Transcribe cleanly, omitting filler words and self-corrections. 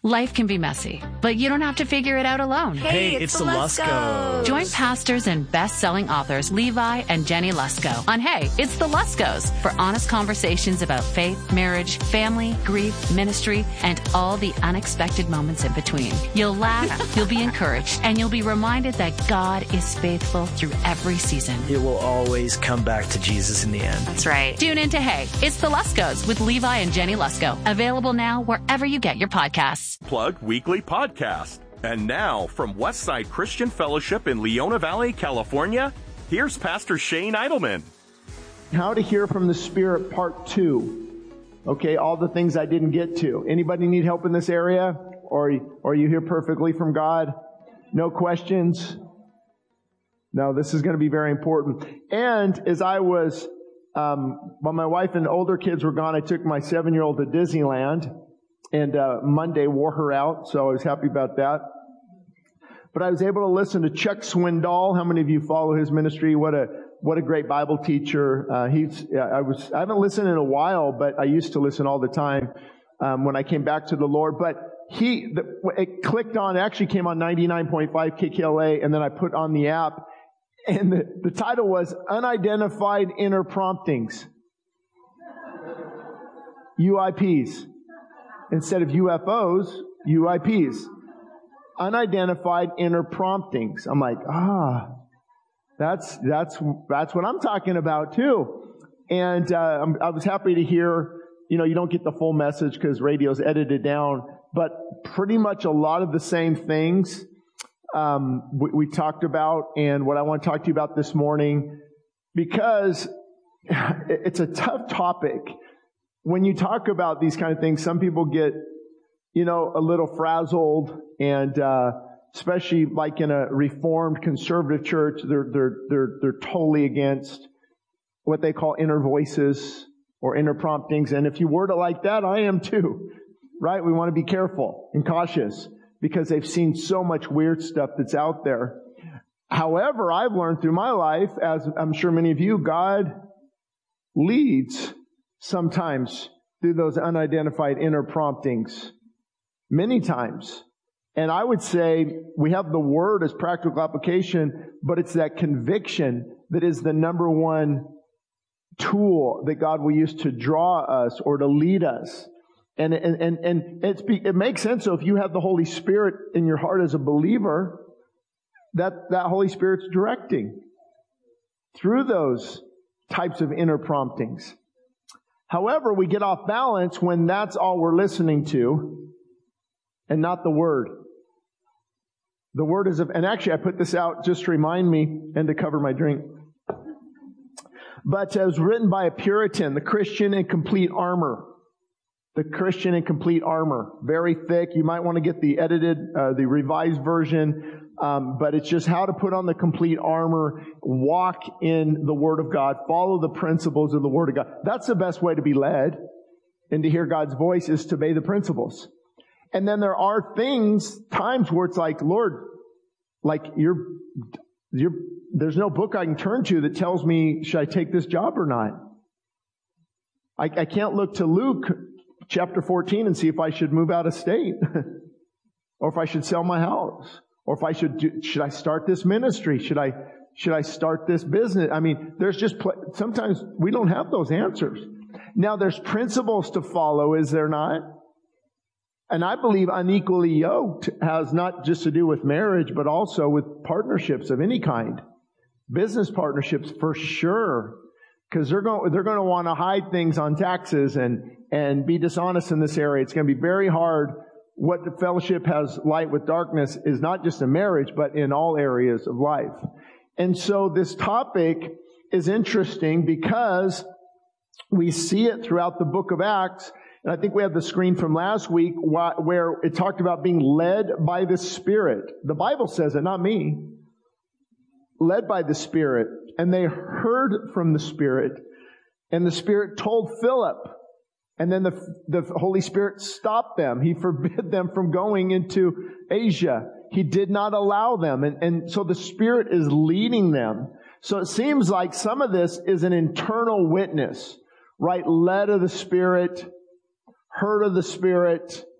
Life can be messy, but you don't have to figure it out alone. Hey, it's the Luskos. Join pastors and best-selling authors Levi and Jenny Lusko on Hey, It's the Luskos for honest conversations about faith, marriage, family, grief, ministry, and all the unexpected moments in between. You'll laugh, you'll be encouraged, and you'll be reminded that God is faithful through every season. It will always come back to Jesus in the end. That's right. Tune in to Hey, It's the Luskos with Levi and Jenny Lusko. Available now wherever you get your podcasts. Plug Weekly Podcast. And now, from Westside Christian Fellowship in Leona Valley, California, here's Pastor Shane Idleman. How to Hear from the Spirit, Part 2. Okay, all the things I didn't get to. Anybody need help in this area? Or are you here perfectly from God? No questions? No, this is going to be very important. And as I was, while my wife and older kids were gone, I took my 7-year-old to Disneyland. And Monday wore her out, so I was happy about that. But I was able to listen to Chuck Swindoll. How many of you follow his ministry? What a great Bible teacher. I haven't listened in a while, but I used to listen all the time when I came back to the Lord. But it clicked on. It actually came on 99.5 KKLA, and then I put on the app, and the title was Unidentified Inner Promptings, UIPs. Instead of UFOs, UIPs. Unidentified inner promptings. I'm like, that's what I'm talking about too. And I was happy to hear, you don't get the full message because radio's edited down, but pretty much a lot of the same things we talked about, and what I want to talk to you about this morning, because it's a tough topic. When you talk about these kind of things, some people get, a little frazzled, and especially like in a Reformed conservative church, they're totally against what they call inner voices or inner promptings. And if you word it like that, I am too, right? We want to be careful and cautious because they've seen so much weird stuff that's out there. However, I've learned through my life, as I'm sure many of you, God leads sometimes through those unidentified inner promptings. Many times. And I would say we have the Word as practical application, but it's that conviction that is the number one tool that God will use to draw us or to lead us. And it makes sense. So if you have the Holy Spirit in your heart as a believer, that Holy Spirit's directing through those types of inner promptings. However, we get off balance when that's all we're listening to and not the Word. The Word is and actually I put this out just to remind me and to cover my drink. But it was written by a Puritan, The Christian in Complete Armor. The Christian in Complete Armor. Very thick. You might want to get the edited, the revised version. But it's just how to put on the complete armor, walk in the Word of God, follow the principles of the Word of God. That's the best way to be led and to hear God's voice, is to obey the principles. And then there are times where it's like, Lord, like there's no book I can turn to that tells me, should I take this job or not? I can't look to Luke chapter 14 and see if I should move out of state or if I should sell my house. Or if I should I start this ministry? Should I start this business? I mean, there's just, sometimes we don't have those answers. Now there's principles to follow, is there not? And I believe unequally yoked has not just to do with marriage, but also with partnerships of any kind. Business partnerships for sure. Because they're going to want to hide things on taxes and be dishonest in this area. It's going to be very hard. What the fellowship has light with darkness is not just in marriage, but in all areas of life. And so this topic is interesting because we see it throughout the book of Acts. And I think we have the screen from last week where it talked about being led by the Spirit. The Bible says it, not me. Led by the Spirit. And they heard from the Spirit. And the Spirit told Philip. And then the Holy Spirit stopped them. He forbid them from going into Asia. He did not allow them. And so the Spirit is leading them. So it seems like some of this is an internal witness, right? Led of the Spirit, heard of the Spirit,